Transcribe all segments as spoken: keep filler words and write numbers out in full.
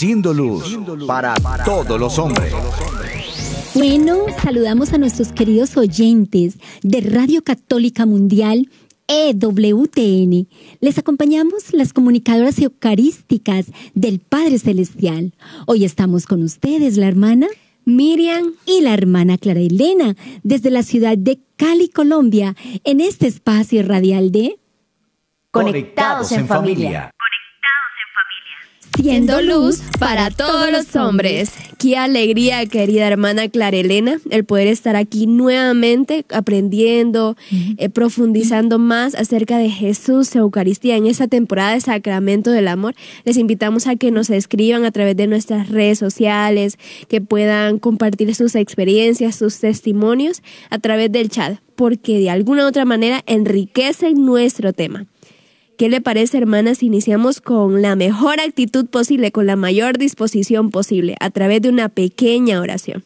Siendo luz para todos los hombres. Bueno, saludamos a nuestros queridos oyentes de Radio Católica Mundial E W T N. Les acompañamos las comunicadoras eucarísticas del Padre Celestial. Hoy estamos con ustedes, la hermana Miriam y la hermana Clara Elena, desde la ciudad de Cali, Colombia, en este espacio radial de Conectados en Familia. Siendo luz para todos los hombres. Qué alegría, querida hermana Clara Elena, el poder estar aquí nuevamente aprendiendo, uh-huh. eh, profundizando más acerca de Jesús, Eucaristía, en esta temporada de Sacramento del Amor. Les invitamos a que nos escriban a través de nuestras redes sociales, que puedan compartir sus experiencias, sus testimonios a través del chat, porque de alguna u otra manera enriquecen nuestro tema. ¿Qué le parece, hermanas, si iniciamos con la mejor actitud posible, con la mayor disposición posible, a través de una pequeña oración?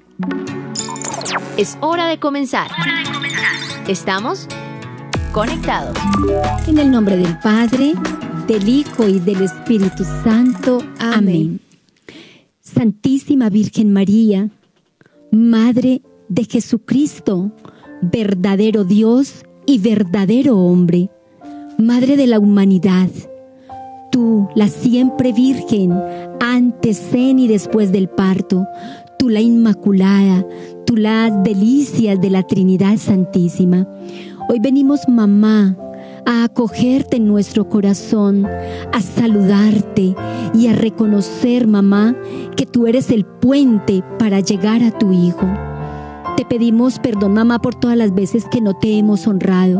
Es hora de comenzar. Hora de comenzar. Estamos conectados. En el nombre del Padre, del Hijo y del Espíritu Santo. Amén. Amén. Santísima Virgen María, Madre de Jesucristo, verdadero Dios y verdadero hombre, Madre de la humanidad, tú, la siempre Virgen, antes, en y después del parto, tú la Inmaculada, tú las delicias de la Trinidad Santísima. Hoy venimos, mamá, a acogerte en nuestro corazón, a saludarte y a reconocer, mamá, que tú eres el puente para llegar a tu Hijo. Te pedimos perdón, mamá, por todas las veces que no te hemos honrado.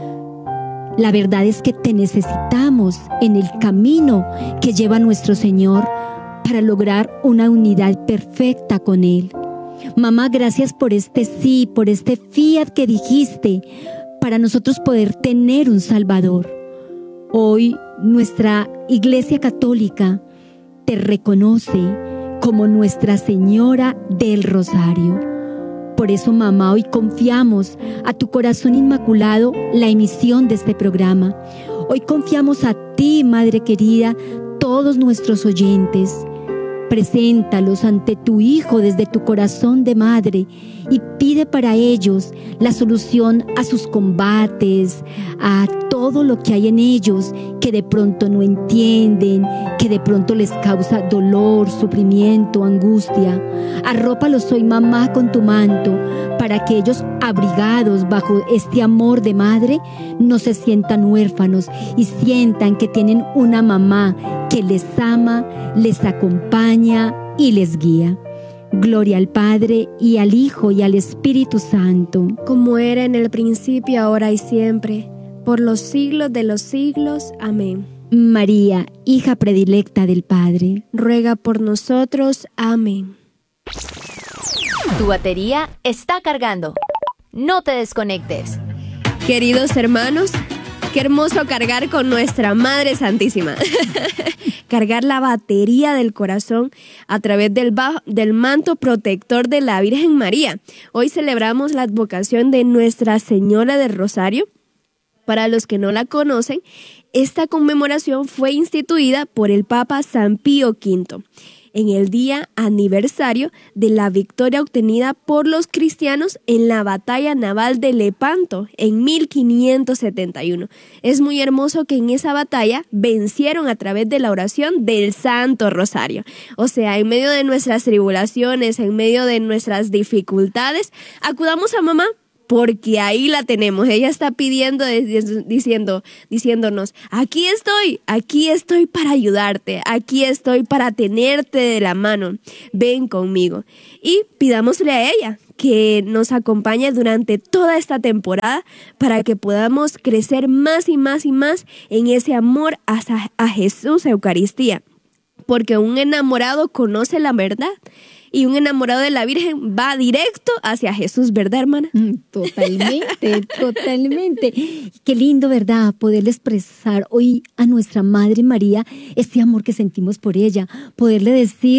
La verdad es que te necesitamos en el camino que lleva nuestro Señor para lograr una unidad perfecta con Él. Mamá, gracias por este sí, por este fiat que dijiste, para nosotros poder tener un Salvador. Hoy nuestra Iglesia Católica te reconoce como Nuestra Señora del Rosario. Por eso, mamá, hoy confiamos a tu corazón inmaculado la emisión de este programa. Hoy confiamos a ti, Madre querida, todos nuestros oyentes. Preséntalos ante tu Hijo desde tu corazón de madre y pide para ellos la solución a sus combates, a todo lo que hay en ellos que de pronto no entienden, que de pronto les causa dolor, sufrimiento, angustia. Arrópalos hoy, mamá, con tu manto, para que ellos, abrigados bajo este amor de madre, no se sientan huérfanos y sientan que tienen una mamá que les ama, les acompaña y les guía. Gloria al Padre, y al Hijo, y al Espíritu Santo. Como era en el principio, ahora y siempre, por los siglos de los siglos. Amén. María, hija predilecta del Padre, ruega por nosotros. Amén. Tu batería está cargando. No te desconectes. Queridos hermanos, qué hermoso cargar con nuestra Madre Santísima. Cargar la batería del corazón a través del, bajo, del manto protector de la Virgen María. Hoy celebramos la advocación de Nuestra Señora del Rosario. Para los que no la conocen, esta conmemoración fue instituida por el Papa San Pío quinto en el día aniversario de la victoria obtenida por los cristianos en la batalla naval de Lepanto en mil quinientos setenta y uno. Es muy hermoso que en esa batalla vencieron a través de la oración del Santo Rosario. O sea, en medio de nuestras tribulaciones, en medio de nuestras dificultades, acudamos a mamá, porque ahí la tenemos. Ella está pidiendo, diciendo, diciéndonos, aquí estoy, aquí estoy para ayudarte, aquí estoy para tenerte de la mano, ven conmigo. Y pidámosle a ella que nos acompañe durante toda esta temporada para que podamos crecer más y más y más en ese amor hacia, a Jesús, Eucaristía. Porque un enamorado conoce la verdad. Y un enamorado de la Virgen va directo hacia Jesús, ¿verdad, hermana? Totalmente, totalmente. Qué lindo, ¿verdad? Poderle expresar hoy a nuestra Madre María este amor que sentimos por ella. Poderle decir, te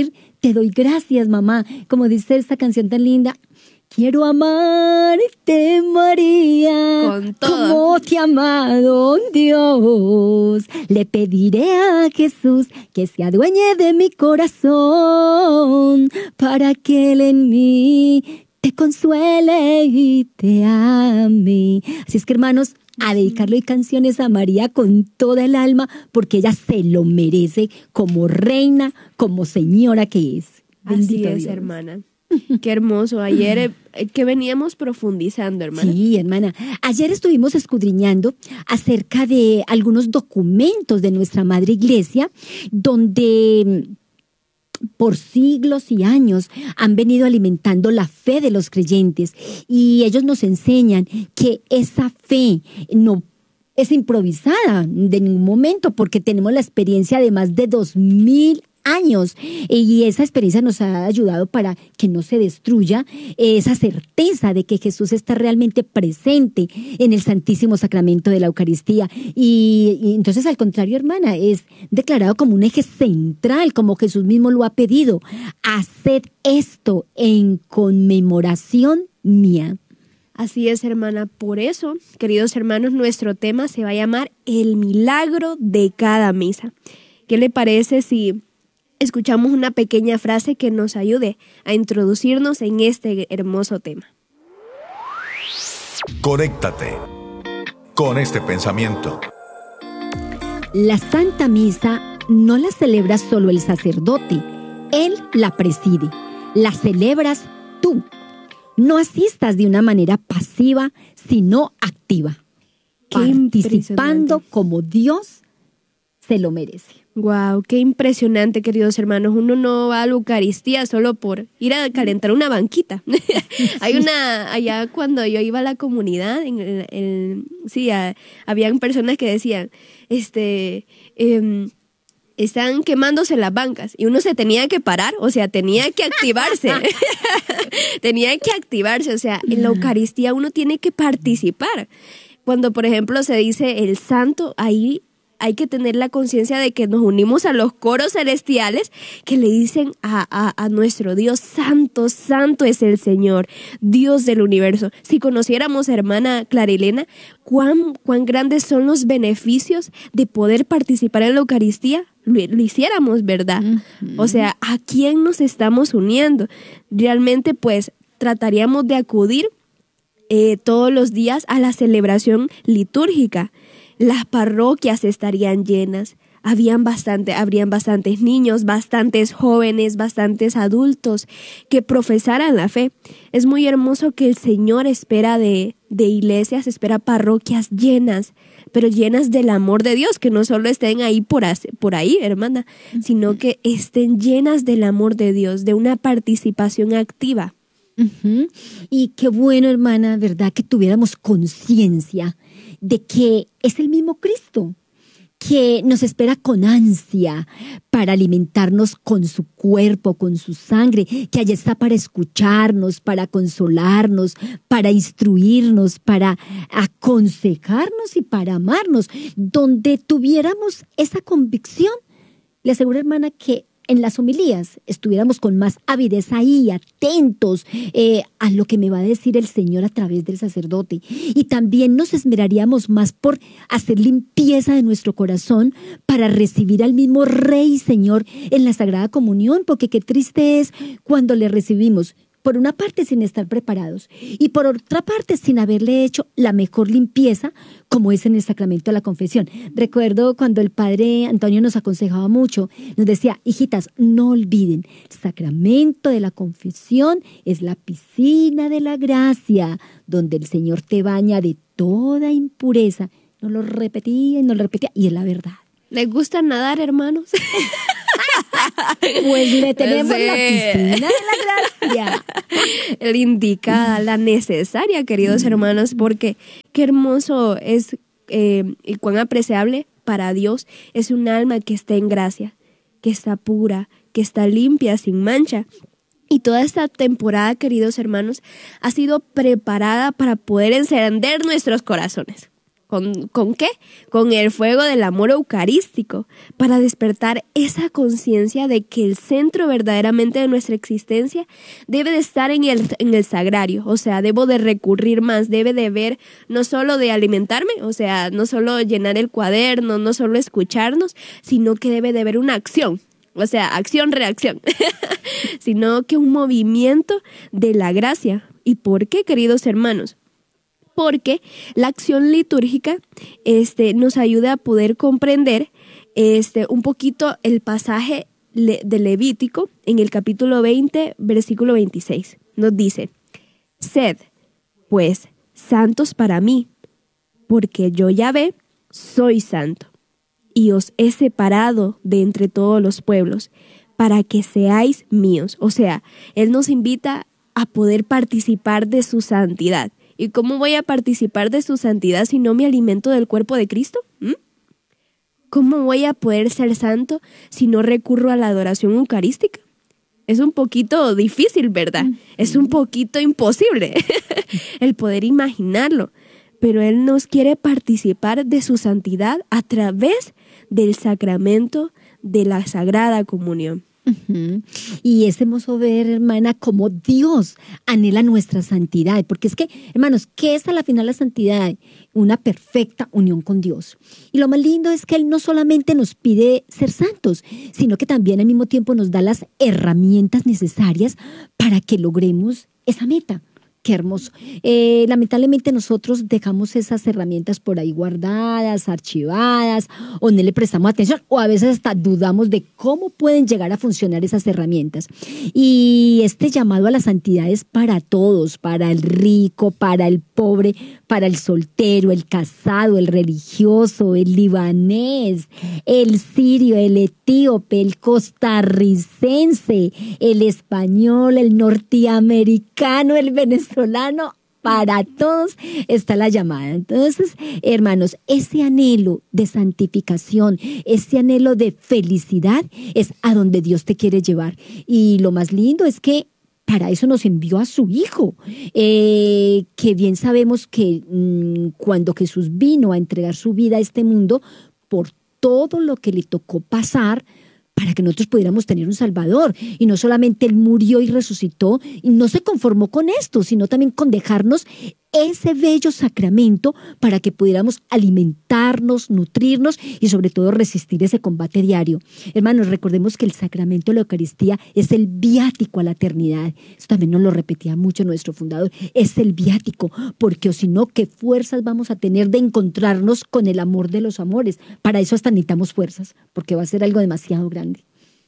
Te doy gracias, mamá. Como dice esta canción tan linda, quiero amarte, María, Con todo. como te ha amado Dios. Le pediré a Jesús que se adueñe de mi corazón, para que Él en mí te consuele y te ame. Así es que, hermanos, a dedicarle canciones a María con toda el alma, porque ella se lo merece como reina, como señora que es. Bendito Así es, Dios. hermana. Qué hermoso. Ayer eh, que veníamos profundizando, hermana. Sí, hermana. Ayer estuvimos escudriñando acerca de algunos documentos de nuestra Madre Iglesia, donde por siglos y años han venido alimentando la fe de los creyentes, y ellos nos enseñan que esa fe no es improvisada de ningún momento, porque tenemos la experiencia de más de dos mil años, y esa experiencia nos ha ayudado para que no se destruya esa certeza de que Jesús está realmente presente en el Santísimo Sacramento de la Eucaristía. Y, y entonces, al contrario, hermana, es declarado como un eje central, como Jesús mismo lo ha pedido: haced esto en conmemoración mía. Así es, hermana. Por eso, queridos hermanos, nuestro tema se va a llamar El milagro de cada misa. ¿Qué le parece si escuchamos una pequeña frase que nos ayude a introducirnos en este hermoso tema? Conéctate con este pensamiento. La Santa Misa no la celebra solo el sacerdote, él la preside, la celebras tú. No asistas de una manera pasiva, sino activa, Qué participando impresionante. como Dios se lo merece. Wow, qué impresionante, queridos hermanos. Uno no va a la Eucaristía solo por ir a calentar una banquita. Hay una, allá cuando yo iba a la comunidad, en el, el- sí, a- habían personas que decían, este, em, están quemándose las bancas, y uno se tenía que parar, o sea, tenía que activarse. Tenía que activarse, o sea, en la Eucaristía uno tiene que participar. Cuando, por ejemplo, se dice el santo, ahí hay que tener la conciencia de que nos unimos a los coros celestiales que le dicen a, a, a nuestro Dios: santo, santo es el Señor, Dios del universo. Si conociéramos, hermana Clarilena, cuán, cuán grandes son los beneficios de poder participar en la Eucaristía, lo, lo hiciéramos, ¿verdad? Uh-huh. O sea, ¿a quién nos estamos uniendo? Realmente, pues, trataríamos de acudir eh, todos los días a la celebración litúrgica. Las parroquias estarían llenas, habían bastante, habrían bastantes niños, bastantes jóvenes, bastantes adultos que profesaran la fe. Es muy hermoso que el Señor espera de, de iglesias, espera parroquias llenas, pero llenas del amor de Dios, que no solo estén ahí por, por ahí, hermana, sino que estén llenas del amor de Dios, de una participación activa. Uh-huh. Y qué bueno, hermana, ¿verdad? Que tuviéramos conciencia de que es el mismo Cristo, que nos espera con ansia para alimentarnos con su cuerpo, con su sangre, que allí está para escucharnos, para consolarnos, para instruirnos, para aconsejarnos y para amarnos. Donde tuviéramos esa convicción, le aseguro, hermana, que en las homilías estuviéramos con más avidez ahí, atentos eh, a lo que me va a decir el Señor a través del sacerdote. Y también nos esmeraríamos más por hacer limpieza de nuestro corazón para recibir al mismo Rey y Señor en la Sagrada Comunión, porque qué triste es cuando le recibimos, por una parte sin estar preparados y por otra parte sin haberle hecho la mejor limpieza, como es en el sacramento de la confesión. Recuerdo cuando el padre Antonio nos aconsejaba mucho, nos decía: hijitas, no olviden, el sacramento de la confesión es la piscina de la gracia, donde el Señor te baña de toda impureza. Nos lo repetía y nos lo repetía, y es la verdad. ¿Les gusta nadar, hermanos? Pues le tenemos Sí. la piscina de la gracia. La indicada, la necesaria, queridos hermanos, porque qué hermoso es eh, y cuán apreciable para Dios es un alma que está en gracia, que está pura, que está limpia, sin mancha. Y toda esta temporada, queridos hermanos, ha sido preparada para poder encender nuestros corazones. ¿Con, ¿Con qué? Con el fuego del amor eucarístico, para despertar esa conciencia de que el centro verdaderamente de nuestra existencia debe de estar en el, en el sagrario. O sea, debo de recurrir más, debe de ver, no solo de alimentarme, o sea, no solo llenar el cuaderno, no solo escucharnos, sino que debe de haber una acción. O sea, acción-reacción, sino que un movimiento de la gracia. ¿Y por qué, queridos hermanos? Porque la acción litúrgica este, nos ayuda a poder comprender este, un poquito el pasaje le, de Levítico en el capítulo veinte, versículo veintiséis. Nos dice, sed, pues, santos para mí, porque yo Yahvé soy santo, y os he separado de entre todos los pueblos, para que seáis míos. O sea, Él nos invita a poder participar de su santidad. ¿Y cómo voy a participar de su santidad si no me alimento del cuerpo de Cristo? ¿Mm? ¿Cómo voy a poder ser santo si no recurro a la adoración eucarística? Es un poquito difícil, ¿verdad? Mm. Es un poquito imposible el poder imaginarlo. Pero Él nos quiere participar de su santidad a través del sacramento de la Sagrada Comunión. Uh-huh. Y es hermoso ver, hermana, cómo Dios anhela nuestra santidad, porque es que, hermanos, ¿qué es a la final la santidad? Una perfecta unión con Dios. Y lo más lindo es que Él no solamente nos pide ser santos, sino que también al mismo tiempo nos da las herramientas necesarias para que logremos esa meta. Qué hermoso. Eh, lamentablemente nosotros dejamos esas herramientas por ahí guardadas, archivadas, o no le prestamos atención, o a veces hasta dudamos de cómo pueden llegar a funcionar esas herramientas. Y este llamado a la santidad es para todos, para el rico, para el pobre, para el soltero, el casado, el religioso, el libanés, el sirio, el etíope, el costarricense, el español, el norteamericano, el venezolano. Para todos está la llamada. Entonces, hermanos, ese anhelo de santificación, ese anhelo de felicidad es a donde Dios te quiere llevar. Y lo más lindo es que para eso nos envió a su Hijo, eh, que bien sabemos que mmm, cuando Jesús vino a entregar su vida a este mundo, por todo lo que le tocó pasar, para que nosotros pudiéramos tener un Salvador. Y no solamente Él murió y resucitó, y no se conformó con esto, sino también con dejarnos ese bello sacramento para que pudiéramos alimentarnos, nutrirnos y sobre todo resistir ese combate diario. Hermanos, recordemos que el sacramento de la Eucaristía es el viático a la eternidad. Eso también nos lo repetía mucho nuestro fundador. Es el viático, porque o si no, ¿qué fuerzas vamos a tener de encontrarnos con el amor de los amores? Para eso hasta necesitamos fuerzas, porque va a ser algo demasiado grande.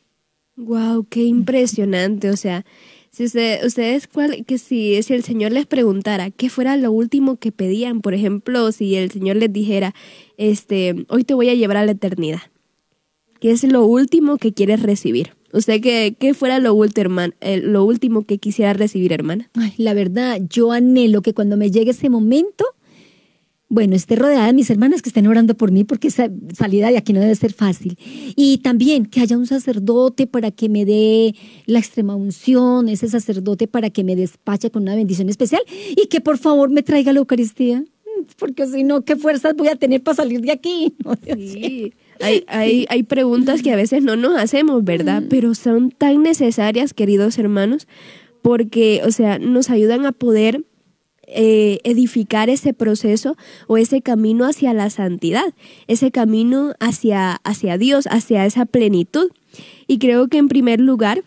Wow, qué impresionante. O sea, si usted, ustedes, cuál, que si, si el Señor les preguntara qué fuera lo último que pedían, por ejemplo, si el Señor les dijera, este, hoy te voy a llevar a la eternidad, ¿qué es lo último que quieres recibir? ¿Usted qué, qué fuera lo, ulti, hermana, eh, lo último que quisiera recibir, hermana? Ay, la verdad, yo anhelo que cuando me llegue ese momento, bueno, esté rodeada de mis hermanas que estén orando por mí, porque esa salida de aquí no debe ser fácil. Y también que haya un sacerdote para que me dé la extrema unción, ese sacerdote para que me despache con una bendición especial y que por favor me traiga la Eucaristía, porque si no, ¿qué fuerzas voy a tener para salir de aquí? Sí, hay, hay, hay preguntas que a veces no nos hacemos, ¿verdad? Pero son tan necesarias, queridos hermanos, porque, o sea, nos ayudan a poder Eh, edificar ese proceso o ese camino hacia la santidad, ese camino hacia, hacia Dios, hacia esa plenitud. Y creo que en primer lugar,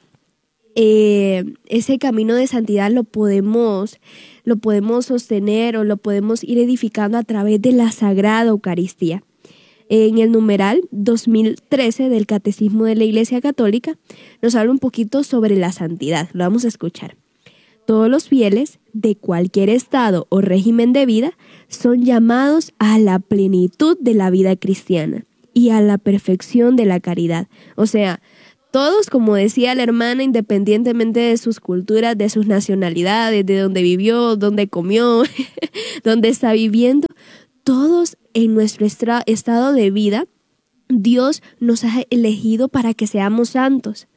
eh, ese camino de santidad lo podemos, lo podemos sostener o lo podemos ir edificando a través de la Sagrada Eucaristía. En el numeral dos mil trece del Catecismo de la Iglesia Católica nos habla un poquito sobre la santidad. Lo vamos a escuchar. Todos los fieles de cualquier estado o régimen de vida son llamados a la plenitud de la vida cristiana y a la perfección de la caridad. O sea, todos, como decía la hermana, independientemente de sus culturas, de sus nacionalidades, de dónde vivió, dónde comió, dónde está viviendo, todos en nuestro estra- estado de vida, Dios nos ha elegido para que seamos santos.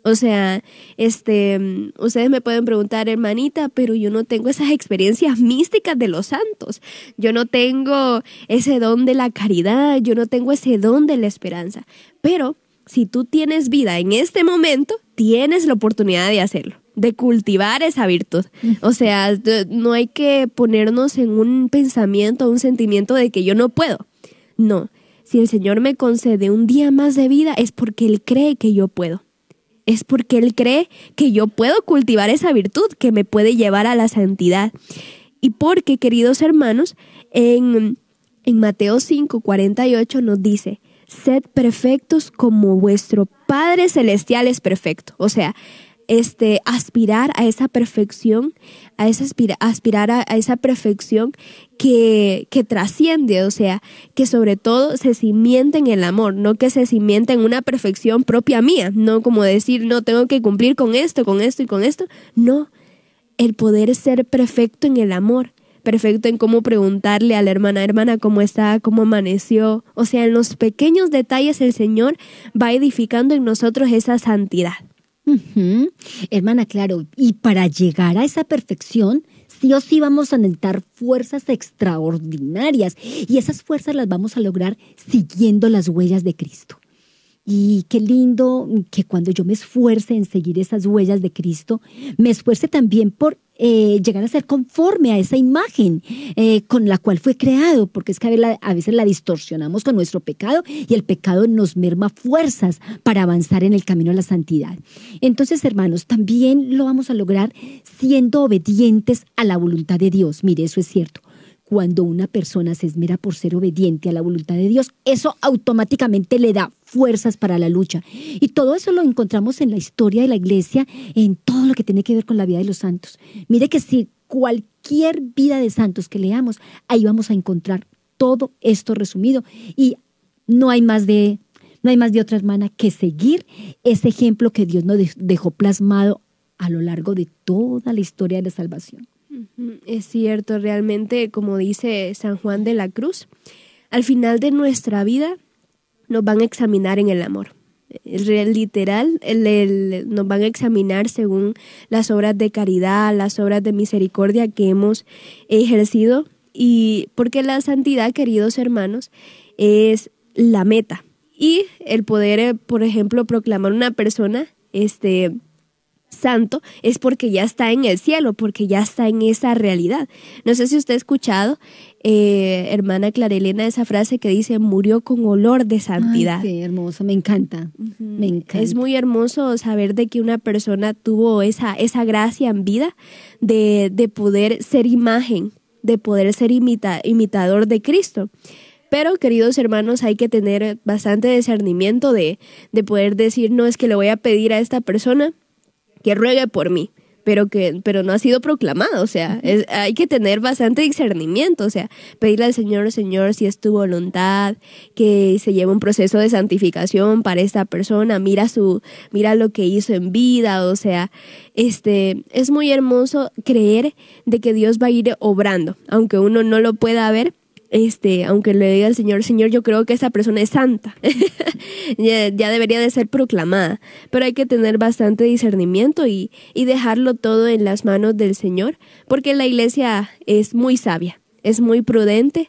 O sea, este, ustedes me pueden preguntar, hermanita, pero yo no tengo esas experiencias místicas de los santos. Yo no tengo ese don de la caridad, yo no tengo ese don de la esperanza. Pero si tú tienes vida en este momento, tienes la oportunidad de hacerlo, de cultivar esa virtud. O sea, no hay que ponernos en un pensamiento, un sentimiento de que yo no puedo. No, si el Señor me concede un día más de vida es porque Él cree que yo puedo. Es porque Él cree que yo puedo cultivar esa virtud que me puede llevar a la santidad. Y porque, queridos hermanos, en, en Mateo cinco, cuarenta y ocho nos dice, sed perfectos como vuestro Padre Celestial es perfecto. O sea, este, aspirar a esa perfección, a esa aspira, aspirar a, a esa perfección que, que trasciende, o sea, que sobre todo se cimienta en el amor, no que se cimienta en una perfección propia mía, no como decir, no, tengo que cumplir con esto, con esto y con esto. No, el poder ser perfecto en el amor, perfecto en cómo preguntarle a la hermana, hermana, ¿cómo está? ¿Cómo amaneció? O sea, en los pequeños detalles el Señor va edificando en nosotros esa santidad. Uh-huh. Hermana, claro, y para llegar a esa perfección, sí o sí vamos a necesitar fuerzas extraordinarias, y esas fuerzas las vamos a lograr siguiendo las huellas de Cristo. Y qué lindo que cuando yo me esfuerce en seguir esas huellas de Cristo, me esfuerce también por eh, llegar a ser conforme a esa imagen eh, con la cual fue creado, porque es que a veces, la, a veces la distorsionamos con nuestro pecado y el pecado nos merma fuerzas para avanzar en el camino a la santidad. Entonces, hermanos, también lo vamos a lograr siendo obedientes a la voluntad de Dios. Mire, eso es cierto. Cuando una persona se esmera por ser obediente a la voluntad de Dios, eso automáticamente le da fuerzas para la lucha. Y todo eso lo encontramos en la historia de la iglesia, en todo lo que tiene que ver con la vida de los santos. Mire que si cualquier vida de santos que leamos, ahí vamos a encontrar todo esto resumido. Y no hay más de, no hay más de otra, hermana, que seguir ese ejemplo que Dios nos dejó plasmado a lo largo de toda la historia de la salvación. Es cierto, realmente, como dice San Juan de la Cruz, al final de nuestra vida nos van a examinar en el amor. Literal, el, el, nos van a examinar según las obras de caridad, las obras de misericordia que hemos ejercido. Y porque la santidad, queridos hermanos, es la meta. Y el poder, por ejemplo, proclamar una persona, este... santo, es porque ya está en el cielo, porque ya está en esa realidad. No sé si usted ha escuchado, eh, hermana Clara Elena, esa frase que dice, murió con olor de santidad. Ay, sí, hermoso, me encanta, uh-huh. me encanta. Es muy hermoso saber de que una persona tuvo esa, esa gracia en vida de, de poder ser imagen, de poder ser imita, imitador de Cristo. Pero, queridos hermanos, hay que tener bastante discernimiento de, de poder decir, no, es que le voy a pedir a esta persona que ruegue por mí, pero que pero no ha sido proclamado. O sea, es, hay que tener bastante discernimiento, o sea, pedirle al Señor, Señor, si es tu voluntad, que se lleve un proceso de santificación para esta persona, mira su, mira lo que hizo en vida, o sea, este, es muy hermoso creer de que Dios va a ir obrando, aunque uno no lo pueda ver. Este, aunque le diga al Señor, Señor, yo creo que esa persona es santa, ya, ya debería de ser proclamada, pero hay que tener bastante discernimiento y, y dejarlo todo en las manos del Señor, porque la iglesia es muy sabia, es muy prudente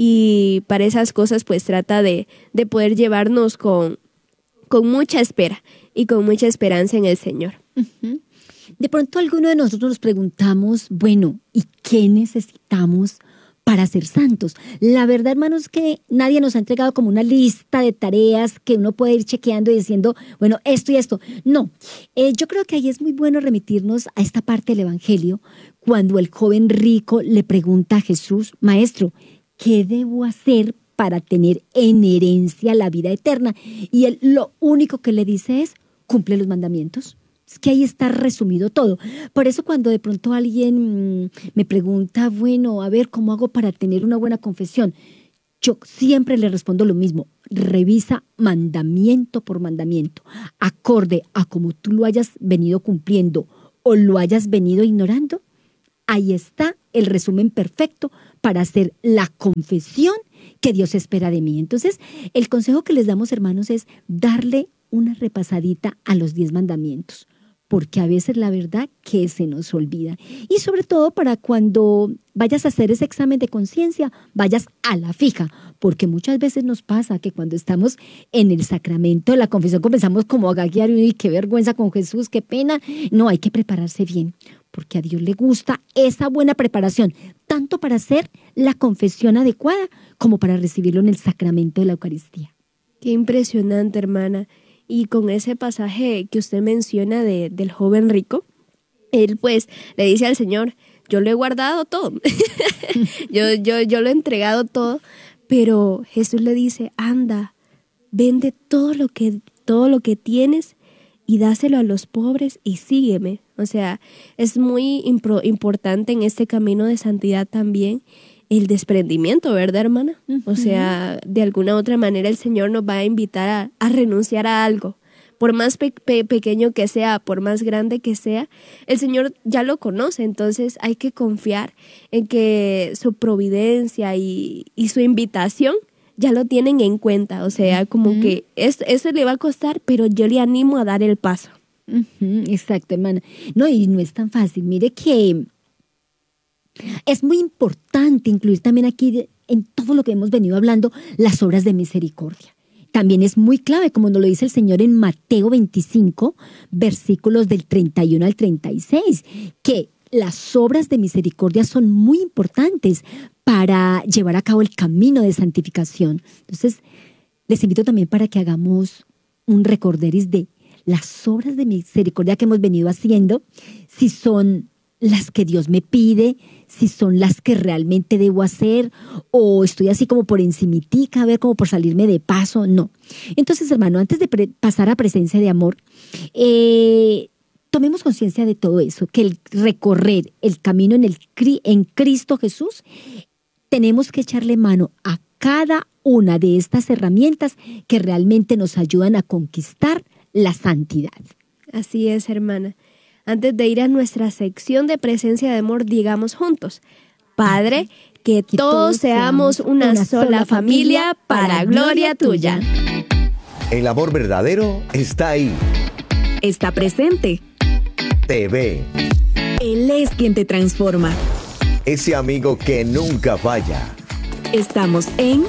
y para esas cosas pues trata de, de poder llevarnos con, con mucha espera y con mucha esperanza en el Señor. Uh-huh. De pronto alguno de nosotros nos preguntamos, bueno, ¿y qué necesitamos para ser santos? La verdad, hermanos, es que nadie nos ha entregado como una lista de tareas que uno puede ir chequeando y diciendo, bueno, esto y esto. No, eh, yo creo que ahí es muy bueno remitirnos a esta parte del Evangelio, cuando el joven rico le pregunta a Jesús, Maestro, ¿qué debo hacer para tener en herencia la vida eterna? Y él lo único que le dice es, cumple los mandamientos. Es que ahí está resumido todo. Por eso cuando de pronto alguien mmm, me pregunta, bueno, a ver, ¿cómo hago para tener una buena confesión? Yo siempre le respondo lo mismo. Revisa mandamiento por mandamiento, acorde a cómo tú lo hayas venido cumpliendo o lo hayas venido ignorando. Ahí está el resumen perfecto para hacer la confesión que Dios espera de mí. Entonces, el consejo que les damos, hermanos, es darle una repasadita a los diez mandamientos, porque a veces la verdad que se nos olvida. Y sobre todo para cuando vayas a hacer ese examen de conciencia, vayas a la fija, porque muchas veces nos pasa que cuando estamos en el sacramento de la confesión comenzamos como a gaguear y qué vergüenza con Jesús, qué pena. No, hay que prepararse bien, porque a Dios le gusta esa buena preparación, tanto para hacer la confesión adecuada como para recibirlo en el sacramento de la Eucaristía. Qué impresionante, hermana. Y con ese pasaje que usted menciona de, del joven rico, él pues le dice al Señor, yo lo he guardado todo, yo, yo, yo lo he entregado todo, pero Jesús le dice, anda, vende todo lo que, todo lo que tienes y dáselo a los pobres y sígueme. O sea, es muy impro- importante en este camino de santidad también el desprendimiento, ¿verdad, hermana? Uh-huh. O sea, de alguna u otra manera el Señor nos va a invitar a, a renunciar a algo. Por más pe- pe- pequeño que sea, por más grande que sea, el Señor ya lo conoce. Entonces hay que confiar en que su providencia y, y su invitación ya lo tienen en cuenta. O sea, como uh-huh. que es, eso le va a costar, pero yo le animo a dar el paso. Uh-huh. Exacto, hermana. No, y no es tan fácil. Mire que es muy importante incluir también aquí, en todo lo que hemos venido hablando, las obras de misericordia. También es muy clave, como nos lo dice el Señor en Mateo veinticinco, versículos del treinta y uno al treinta y seis, que las obras de misericordia son muy importantes para llevar a cabo el camino de santificación. Entonces, les invito también para que hagamos un recorderis de las obras de misericordia que hemos venido haciendo, si son las que Dios me pide, si son las que realmente debo hacer, o estoy así como por encimitica, a ver, como por salirme de paso, no. Entonces, hermano, antes de pre- pasar a presencia de amor, eh, tomemos conciencia de todo eso, que el recorrer el camino en, el, en Cristo Jesús, tenemos que echarle mano a cada una de estas herramientas que realmente nos ayudan a conquistar la santidad. Así es, hermana. Antes de ir a nuestra sección de presencia de amor, digamos juntos, Padre, que, que todos, todos seamos una, una sola, sola familia para gloria tuya. El amor verdadero está ahí. Está presente. Te ve. Él es quien te transforma. Ese amigo que nunca falla. Estamos en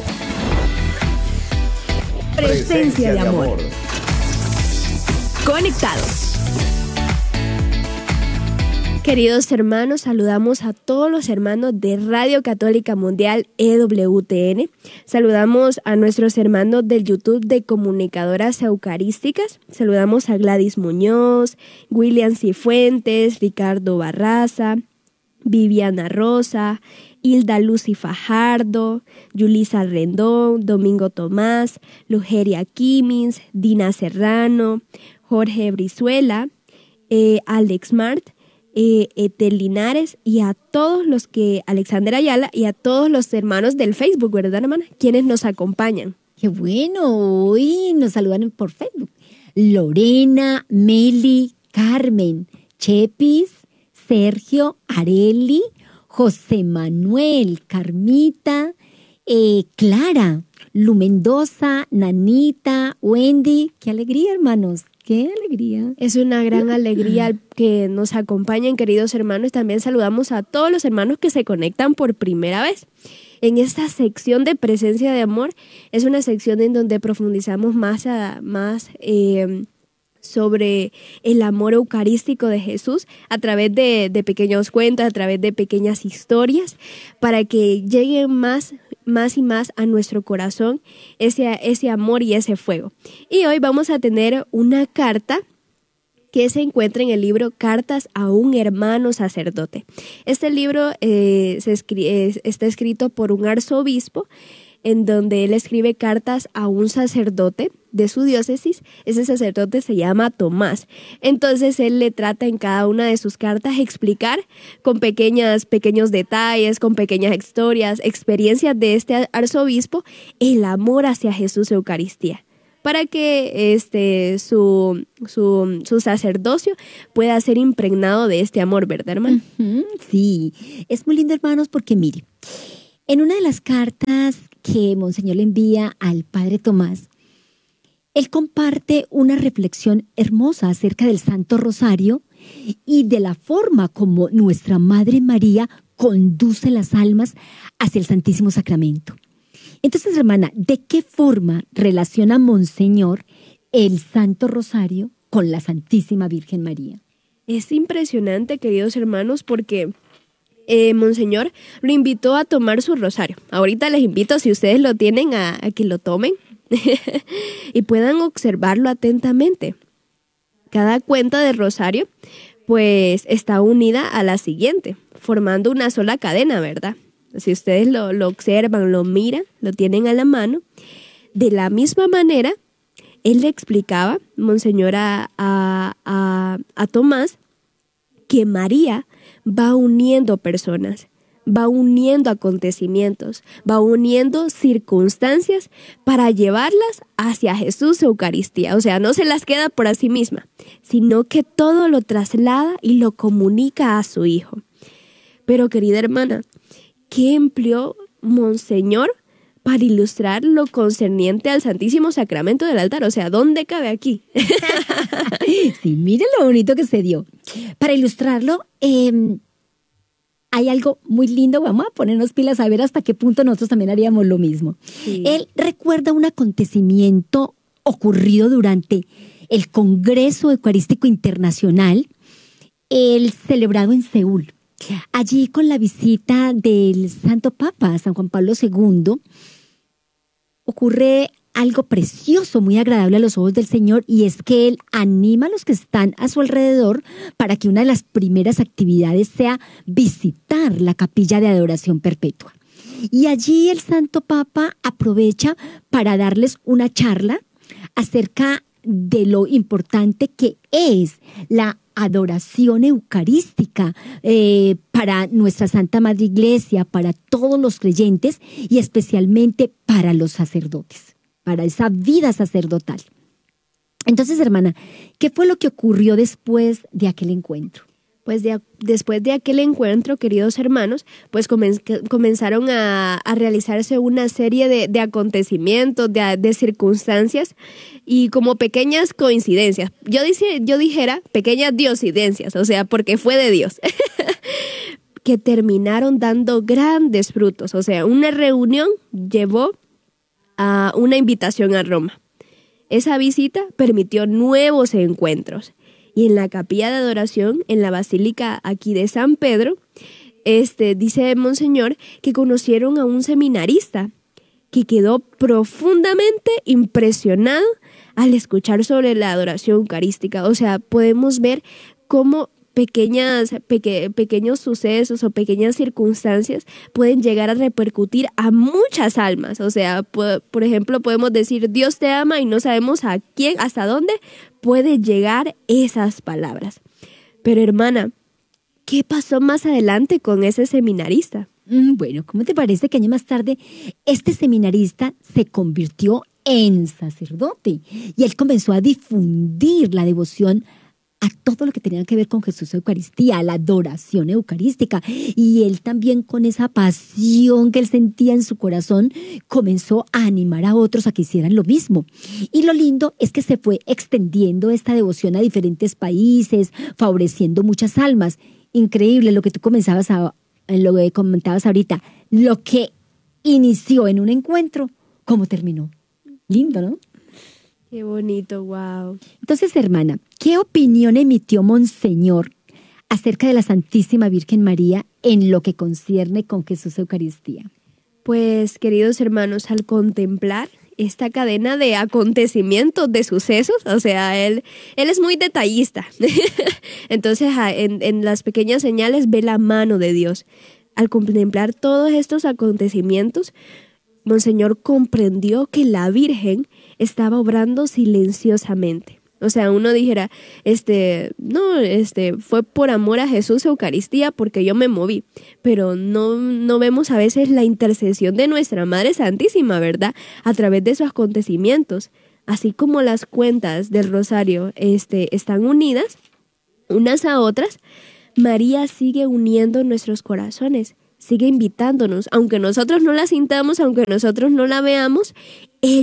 Presencia, Presencia de, amor. de amor. Conectados. Queridos hermanos, saludamos a todos los hermanos de Radio Católica Mundial E W T N. Saludamos a nuestros hermanos del YouTube de Comunicadoras Eucarísticas. Saludamos a Gladys Muñoz, William Cifuentes, Ricardo Barraza, Viviana Rosa, Hilda Lucy Fajardo, Yulisa Rendón, Domingo Tomás, Lugeria Quimins, Dina Serrano, Jorge Brizuela, eh, Alex Mart, Eh, Etel Linares y a todos los que, Alexander Ayala y a todos los hermanos del Facebook, ¿verdad, hermana? Quienes nos acompañan. Qué bueno, hoy nos saludan por Facebook. Lorena, Meli, Carmen, Chepis, Sergio, Areli, José Manuel, Carmita, eh, Clara, Lu Mendoza, Nanita, Wendy. Qué alegría, hermanos. ¡Qué alegría! Es una gran alegría que nos acompañen, queridos hermanos. También saludamos a todos los hermanos que se conectan por primera vez. En esta sección de presencia de amor, es una sección en donde profundizamos más, a, más eh, sobre el amor eucarístico de Jesús a través de, de pequeños cuentos, a través de pequeñas historias, para que lleguen más más y más a nuestro corazón ese, ese amor y ese fuego. Y hoy vamos a tener una carta que se encuentra en el libro Cartas a un hermano sacerdote. Este libro eh, se escri- está escrito por un arzobispo, en donde él escribe cartas a un sacerdote de su diócesis. Ese sacerdote se llama Tomás. Entonces él le trata en cada una de sus cartas explicar con pequeñas, pequeños detalles, con pequeñas historias, experiencias de este arzobispo, el amor hacia Jesús Eucaristía, para que este su, su, su sacerdocio pueda ser impregnado de este amor, ¿verdad, hermano? Uh-huh, sí, es muy lindo, hermanos, porque mire, en una de las cartas que Monseñor le envía al Padre Tomás, él comparte una reflexión hermosa acerca del Santo Rosario y de la forma como nuestra Madre María conduce las almas hacia el Santísimo Sacramento. Entonces, hermana, ¿de qué forma relaciona Monseñor el Santo Rosario con la Santísima Virgen María? Es impresionante, queridos hermanos, porque eh, Monseñor lo invitó a tomar su rosario. Ahorita les invito, si ustedes lo tienen, a, a que lo tomen y puedan observarlo atentamente. Cada cuenta del rosario, pues, está unida a la siguiente, formando una sola cadena, ¿verdad? Si ustedes lo, lo observan, lo miran, lo tienen a la mano. De la misma manera, él le explicaba, Monseñor, a, a, a, a Tomás, que María va uniendo personas, va uniendo acontecimientos, va uniendo circunstancias para llevarlas hacia Jesús Eucaristía. O sea, no se las queda por sí misma, sino que todo lo traslada y lo comunica a su Hijo. Pero, querida hermana, ¿qué empleó Monseñor para ilustrar lo concerniente al Santísimo Sacramento del altar? O sea, ¿dónde cabe aquí? Sí, miren lo bonito que se dio. Para ilustrarlo, eh, hay algo muy lindo. Vamos a ponernos pilas a ver hasta qué punto nosotros también haríamos lo mismo. Sí. Él recuerda un acontecimiento ocurrido durante el Congreso Eucarístico Internacional, el celebrado en Seúl. Allí, con la visita del Santo Papa, San Juan Pablo segundo, ocurre algo precioso, muy agradable a los ojos del Señor, y es que Él anima a los que están a su alrededor para que una de las primeras actividades sea visitar la capilla de adoración perpetua. Y allí el Santo Papa aprovecha para darles una charla acerca de lo importante que es la adoración eucarística eh, para nuestra Santa Madre Iglesia, para todos los creyentes y especialmente para los sacerdotes, para esa vida sacerdotal. Entonces, hermana, ¿qué fue lo que ocurrió después de aquel encuentro? Pues de, después de aquel encuentro, queridos hermanos, pues comen, comenzaron a, a realizarse una serie de, de acontecimientos, de, de circunstancias y como pequeñas coincidencias. Yo, dice, yo dijera pequeñas diosidencias, o sea, porque fue de Dios, que terminaron dando grandes frutos. O sea, una reunión llevó a una invitación a Roma. Esa visita permitió nuevos encuentros. Y en la capilla de adoración, en la basílica aquí de San Pedro, este, dice Monseñor que conocieron a un seminarista que quedó profundamente impresionado al escuchar sobre la adoración eucarística. O sea, podemos ver cómo pequeñas, peque, pequeños sucesos o pequeñas circunstancias pueden llegar a repercutir a muchas almas. O sea, por, por ejemplo, podemos decir Dios te ama y no sabemos a quién, hasta dónde puede llegar esas palabras. Pero hermana, ¿qué pasó más adelante con ese seminarista? Mm, bueno, ¿cómo te parece que años más tarde este seminarista se convirtió en sacerdote y él comenzó a difundir la devoción a todo lo que tenía que ver con Jesús Eucaristía, a la adoración eucarística? Y él también, con esa pasión que él sentía en su corazón, comenzó a animar a otros a que hicieran lo mismo. Y lo lindo es que se fue extendiendo esta devoción a diferentes países, favoreciendo muchas almas. Increíble lo que tú comenzabas a, lo que comentabas ahorita, lo que inició en un encuentro, ¿cómo terminó? Lindo, ¿no? Qué bonito, wow. Entonces, hermana, ¿qué opinión emitió Monseñor acerca de la Santísima Virgen María en lo que concierne con Jesús Eucaristía? Pues, queridos hermanos, al contemplar esta cadena de acontecimientos, de sucesos, o sea, él, él es muy detallista. Entonces, en, en las pequeñas señales ve la mano de Dios. Al contemplar todos estos acontecimientos, Monseñor comprendió que la Virgen estaba obrando silenciosamente. O sea, uno dijera, este, no, este, fue por amor a Jesús Eucaristía porque yo me moví. Pero no, no vemos a veces la intercesión de nuestra Madre Santísima, ¿verdad? A través de esos acontecimientos. Así como las cuentas del rosario, este, están unidas unas a otras, María sigue uniendo nuestros corazones. Sigue invitándonos, aunque nosotros no la sintamos, aunque nosotros no la veamos, ella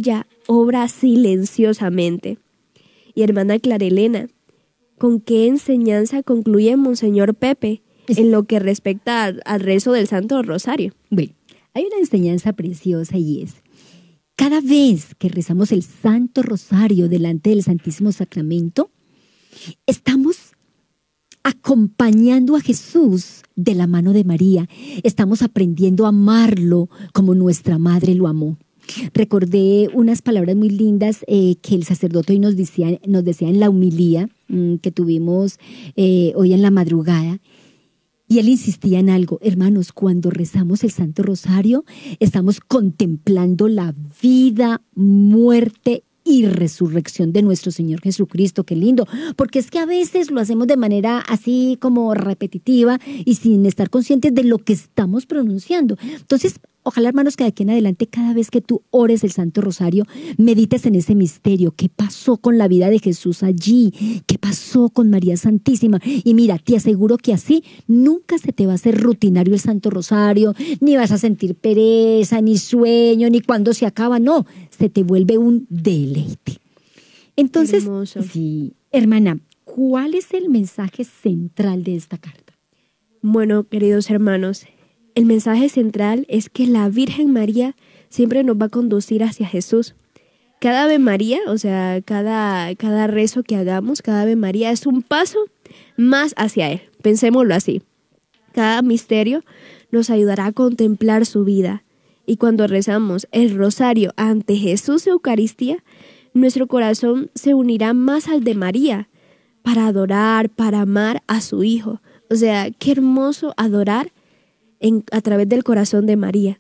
obra silenciosamente. Y hermana Clarelena, ¿con qué enseñanza concluye Monseñor Pepe en lo que respecta al, al rezo del Santo Rosario? Bueno, hay una enseñanza preciosa y es, cada vez que rezamos el Santo Rosario delante del Santísimo Sacramento, estamos acompañando a Jesús de la mano de María. Estamos aprendiendo a amarlo como nuestra madre lo amó. Recordé unas palabras muy lindas eh, que el sacerdote hoy nos decía, nos decía en la homilía mmm, que tuvimos eh, hoy en la madrugada. Y él insistía en algo, hermanos, cuando rezamos el Santo Rosario, estamos contemplando la vida, muerte y resurrección de nuestro Señor Jesucristo. Qué lindo, porque es que a veces lo hacemos de manera así como repetitiva y sin estar conscientes de lo que estamos pronunciando. Entonces, ojalá, hermanos, que de aquí en adelante, cada vez que tú ores el Santo Rosario, medites en ese misterio. ¿Qué pasó con la vida de Jesús allí? ¿Qué pasó con María Santísima? Y mira, te aseguro que así nunca se te va a hacer rutinario el Santo Rosario, ni vas a sentir pereza, ni sueño, ni cuando se acaba. No, se te vuelve un deleite. Entonces, hermoso. Sí, hermana, ¿cuál es el mensaje central de esta carta? Bueno, queridos hermanos, el mensaje central es que la Virgen María siempre nos va a conducir hacia Jesús. Cada Ave María, o sea, cada, cada rezo que hagamos, cada Ave María es un paso más hacia Él. Pensémoslo así. Cada misterio nos ayudará a contemplar su vida. Y cuando rezamos el rosario ante Jesús Eucaristía, nuestro corazón se unirá más al de María para adorar, para amar a su Hijo. O sea, qué hermoso adorar En, a través del corazón de María.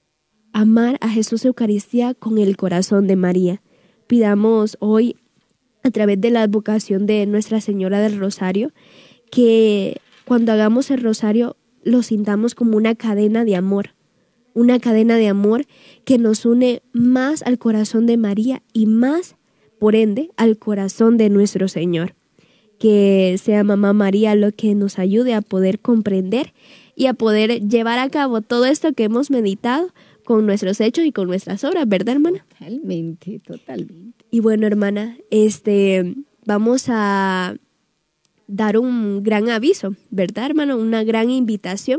Amar a Jesús Eucaristía con el corazón de María. Pidamos hoy, a través de la advocación de Nuestra Señora del Rosario, que cuando hagamos el rosario lo sintamos como una cadena de amor. Una cadena de amor que nos une más al corazón de María y más, por ende, al corazón de nuestro Señor. Que sea Mamá María lo que nos ayude a poder comprender y a poder llevar a cabo todo esto que hemos meditado con nuestros hechos y con nuestras obras, ¿verdad, hermana? Totalmente, totalmente. Y bueno, hermana, este, vamos a dar un gran aviso, ¿verdad, hermano? Una gran invitación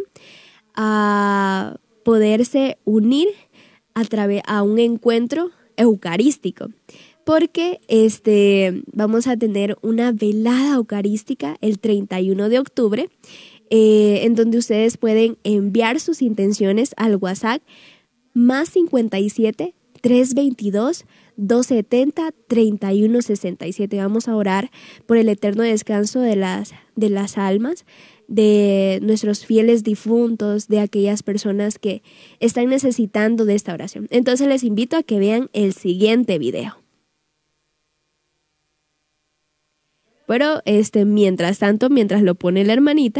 a poderse unir a través a un encuentro eucarístico, porque este, vamos a tener una velada eucarística el treinta y uno de octubre, Eh, en donde ustedes pueden enviar sus intenciones al WhatsApp más cincuenta y siete, trescientos veintidós, doscientos setenta, treinta y uno sesenta y siete. Vamos a orar por el eterno descanso de las, de las almas, de nuestros fieles difuntos, de aquellas personas que están necesitando de esta oración. Entonces les invito a que vean el siguiente video. Pero este, mientras tanto, mientras lo pone la hermanita,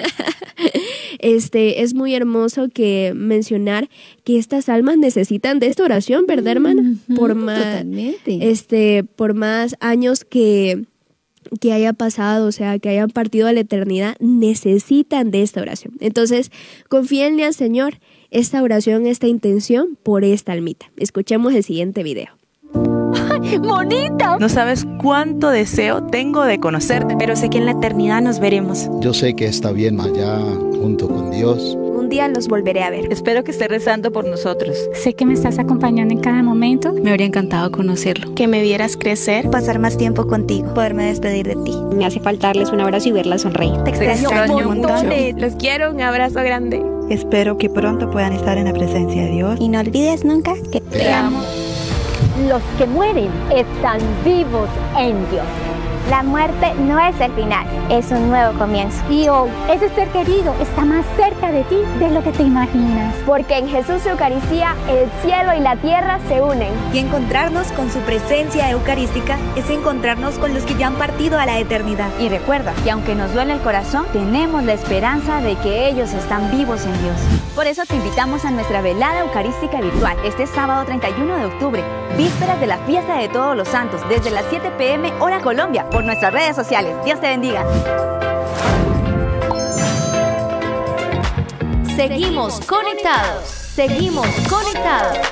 este, es muy hermoso que mencionar que estas almas necesitan de esta oración, ¿verdad, hermana? Por más, Totalmente. este, por más años que, que haya pasado, o sea, que hayan partido a la eternidad, necesitan de esta oración. Entonces, confíenle al Señor esta oración, esta intención por esta almita. Escuchemos el siguiente video. ¡Bonita! No sabes cuánto deseo tengo de conocerte, pero sé que en la eternidad nos veremos. Yo sé que está bien allá, junto con Dios. Un día los volveré a ver. Espero que estés rezando por nosotros. Sé que me estás acompañando en cada momento. Me habría encantado conocerlo. Que me vieras crecer, pasar más tiempo contigo, poderme despedir de ti. Me hace falta darles un abrazo y verla sonreír. Te extraño, Te extraño un montón. Los quiero, un abrazo grande. Espero que pronto puedan estar en la presencia de Dios. Y no olvides nunca que te, te amo. Los que mueren están vivos en Dios. La muerte no es el final, es un nuevo comienzo. Y hoy, ese ser querido está más cerca de ti de lo que te imaginas. Porque en Jesús Eucaristía, el cielo y la tierra se unen. Y encontrarnos con su presencia eucarística es encontrarnos con los que ya han partido a la eternidad. Y recuerda que aunque nos duele el corazón, tenemos la esperanza de que ellos están vivos en Dios. Por eso te invitamos a nuestra velada eucarística virtual este sábado treinta y uno de octubre, vísperas de la fiesta de Todos los Santos, desde las siete pe eme hora Colombia, por nuestras redes sociales. Dios te bendiga. Seguimos conectados. Seguimos conectados.